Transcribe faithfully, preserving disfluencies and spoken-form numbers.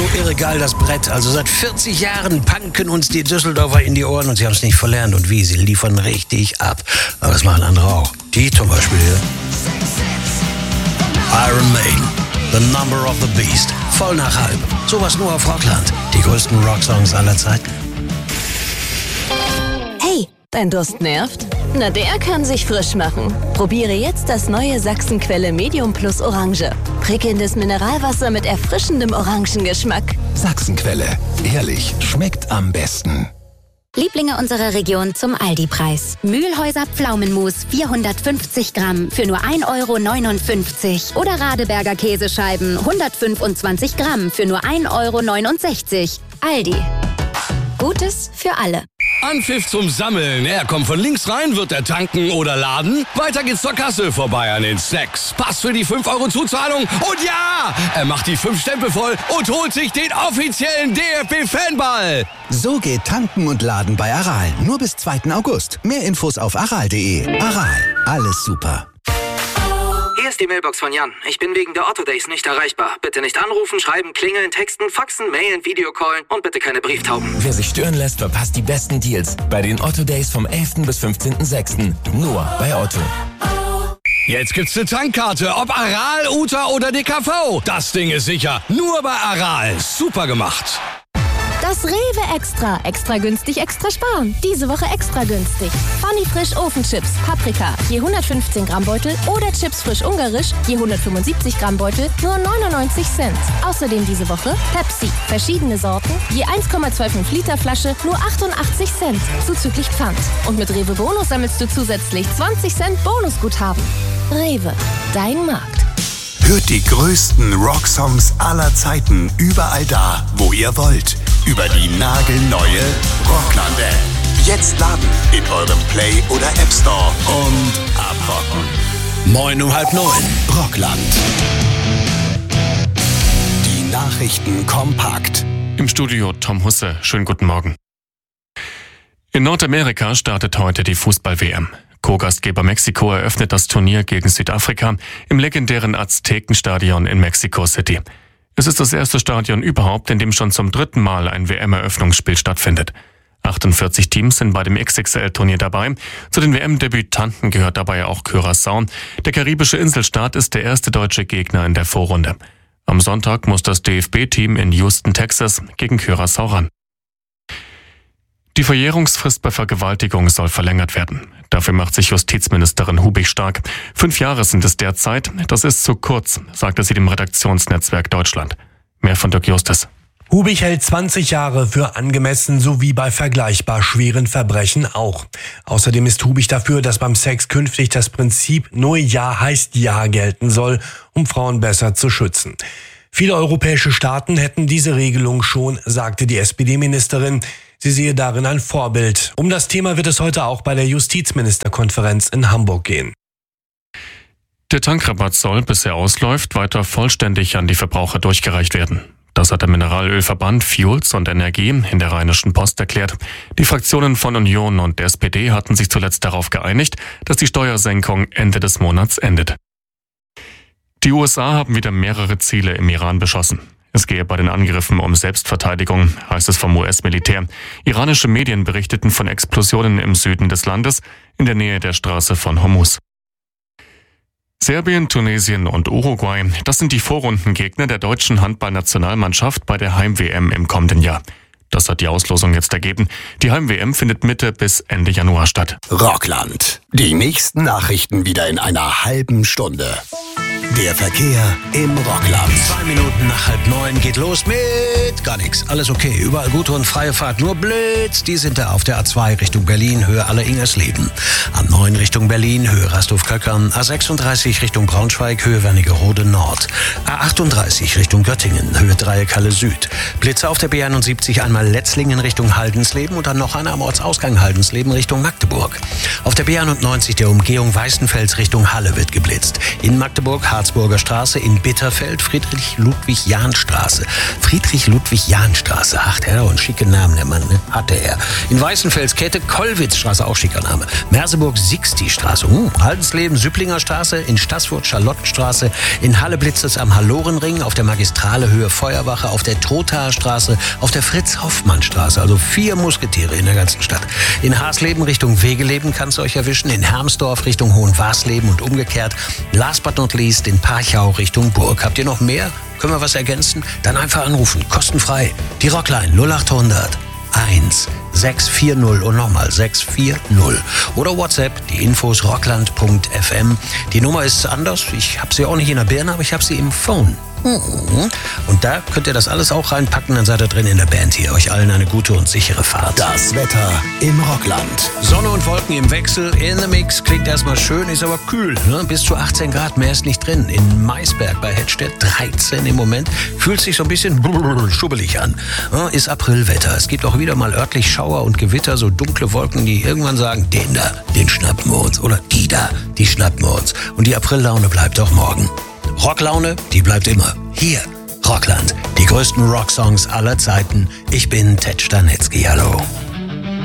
irre geil, das Brett. Also seit vierzig Jahren punken uns die Düsseldorfer in die Ohren und sie haben es nicht verlernt. Und wie, sie liefern richtig ab. Aber das machen andere auch. Die zum Beispiel hier. Iron Maiden, The Number of the Beast. Voll nach halb. Sowas nur auf Rockland. Die größten Rocksongs aller Zeiten. Hey, dein Durst nervt? Na, der kann sich frisch machen. Probiere jetzt das neue Sachsenquelle Medium Plus Orange. Prickelndes Mineralwasser mit erfrischendem Orangengeschmack. Sachsenquelle. Ehrlich, schmeckt am besten. Lieblinge unserer Region zum Aldi-Preis. Mühlhäuser Pflaumenmus vierhundertfünfzig Gramm für nur ein Euro neunundfünfzig. Oder Radeberger Käsescheiben hundertfünfundzwanzig Gramm für nur ein Euro neunundsechzig. Aldi. Gutes für alle. Anpfiff zum Sammeln. Er kommt von links rein, wird er tanken oder laden. Weiter geht's zur Kasse, vorbei an den Snacks. Pass für die fünf Euro Zuzahlung. Und ja, er macht die fünf Stempel voll und holt sich den offiziellen D F B-Fanball. So geht tanken und laden bei Aral. Nur bis zweiten August. Mehr Infos auf aral punkt de. Aral. Alles super. Hier ist die Mailbox von Jan. Ich bin wegen der Otto Days nicht erreichbar. Bitte nicht anrufen, schreiben, klingeln, texten, faxen, mailen, Videocallen und bitte keine Brieftauben. Wer sich stören lässt, verpasst die besten Deals bei den Otto Days vom elften bis fünfzehnten sechsten Nur bei Otto. Jetzt gibt's eine Tankkarte, ob Aral, U T A oder D K V. Das Ding ist sicher. Nur bei Aral. Super gemacht. Das Rewe Extra. Extra günstig, extra sparen. Diese Woche extra günstig. Funny Frisch Ofenchips, Paprika, je hundertfünfzehn Gramm Beutel oder Chips frisch ungarisch, je hundertfünfundsiebzig Gramm Beutel, nur neunundneunzig Cent. Außerdem diese Woche Pepsi, verschiedene Sorten, je eins Komma fünfundzwanzig Liter Flasche, nur achtundachtzig Cent, zuzüglich Pfand. Und mit Rewe Bonus sammelst du zusätzlich zwanzig Cent Bonusguthaben. Rewe, dein Markt. Hört die größten Rocksongs aller Zeiten überall da, wo ihr wollt. Über die nagelneue Rockland-App. Jetzt laden in eurem Play- oder App Store und abrocken. Moin um halb neun. Rockland. Die Nachrichten kompakt. Im Studio Tom Husse. Schönen guten Morgen. In Nordamerika startet heute die Fußball-W M. Co-Gastgeber Mexiko eröffnet das Turnier gegen Südafrika im legendären Aztekenstadion in Mexico City. Es ist das erste Stadion überhaupt, in dem schon zum dritten Mal ein W M-Eröffnungsspiel stattfindet. achtundvierzig Teams sind bei dem X X L-Turnier dabei. Zu den W M-Debütanten gehört dabei auch Curaçao. Der karibische Inselstaat ist der erste deutsche Gegner in der Vorrunde. Am Sonntag muss das D F B-Team in Houston, Texas, gegen Curaçao ran. Die Verjährungsfrist bei Vergewaltigung soll verlängert werden. Dafür macht sich Justizministerin Hubig stark. Fünf Jahre sind es derzeit. Das ist zu kurz, sagte sie dem Redaktionsnetzwerk Deutschland. Mehr von Dirk Justus. Hubig hält zwanzig Jahre für angemessen, sowie bei vergleichbar schweren Verbrechen auch. Außerdem ist Hubig dafür, dass beim Sex künftig das Prinzip nur Ja heißt Ja gelten soll, um Frauen besser zu schützen. Viele europäische Staaten hätten diese Regelung schon, sagte die S P D-Ministerin. Sie sehe darin ein Vorbild. Um das Thema wird es heute auch bei der Justizministerkonferenz in Hamburg gehen. Der Tankrabatt soll, bis er ausläuft, weiter vollständig an die Verbraucher durchgereicht werden. Das hat der Mineralölverband Fuels und Energie in der Rheinischen Post erklärt. Die Fraktionen von Union und der S P D hatten sich zuletzt darauf geeinigt, dass die Steuersenkung Ende des Monats endet. Die U S A haben wieder mehrere Ziele im Iran beschossen. Es gehe bei den Angriffen um Selbstverteidigung, heißt es vom U S-Militär. Iranische Medien berichteten von Explosionen im Süden des Landes, in der Nähe der Straße von Hormuz. Serbien, Tunesien und Uruguay, das sind die Vorrundengegner der deutschen Handballnationalmannschaft bei der Heim-W M im kommenden Jahr. Das hat die Auslosung jetzt ergeben. Die Heim-W M findet Mitte bis Ende Januar statt. Rockland. Die nächsten Nachrichten wieder in einer halben Stunde. Der Verkehr im Rockland. Zwei Minuten nach halb neun geht los mit gar nichts. Alles okay. Überall gute und freie Fahrt. Nur Blitz, die sind da auf der A zwei Richtung Berlin, Höhe Aller-Ingersleben. A neun Richtung Berlin, Höhe Rasthof-Köckern. A sechsunddreißig Richtung Braunschweig, Höhe Wernigerode Nord. A achtunddreißig Richtung Göttingen, Höhe Dreieck Halle Süd. Blitze auf der B einundsiebzig einmal einmal Letzlingen Richtung Haldensleben und dann noch einer am Ortsausgang Haldensleben Richtung Magdeburg. Auf der B einundneunzig der Umgehung Weißenfels Richtung Halle wird geblitzt. In Magdeburg Harzburger Straße, in Bitterfeld Friedrich-Ludwig-Jahn-Straße. Friedrich-Ludwig-Jahn-Straße, ach, der hat und schicke Namen, der Mann, ne? Hatte er. In Weißenfels Kette Kollwitzstraße, auch schicker Name. Merseburg Sixti-Straße, uh, Haldensleben Süpplinger Straße, in Staßfurt Charlottenstraße, in Halle blitzt es am Hallorenring, auf der Magistrale Höhe Feuerwache, auf der Trothaer Straße, auf der Fritz-Hoffmann-Straße, also vier Musketiere in der ganzen Stadt. In Hasleben Richtung Wegeleben kann es euch erwischen, in Hermsdorf Richtung Hohenwarsleben und umgekehrt. Last but not least in Parchau Richtung Burg. Habt ihr noch mehr? Können wir was ergänzen? Dann einfach anrufen, kostenfrei. Die Rockline null achthundert eins sechs vier null und nochmal sechs vier null. Oder WhatsApp, die Infos rockland punkt f m. Die Nummer ist anders, ich habe sie auch nicht in der Birne, aber ich habe sie im Phone. Und da könnt ihr das alles auch reinpacken, dann seid ihr drin in der Band hier. Euch allen eine gute und sichere Fahrt. Das Wetter im Rockland. Sonne und Wolken im Wechsel, in the mix, klingt erstmal schön, ist aber kühl. Ne? Bis zu achtzehn Grad, mehr ist nicht drin. In Maisberg bei Hedstedt dreizehn im Moment. Fühlt sich so ein bisschen schubbelig an. Ne? Ist Aprilwetter. Es gibt auch wieder mal örtlich Schauer und Gewitter, so dunkle Wolken, die irgendwann sagen, den da, den schnappen wir uns. Oder die da, die schnappen wir uns. Und die Aprillaune bleibt auch morgen. Rocklaune, die bleibt immer. Hier, Rockland, die größten Rocksongs aller Zeiten. Ich bin Ted Stanetzky, hallo.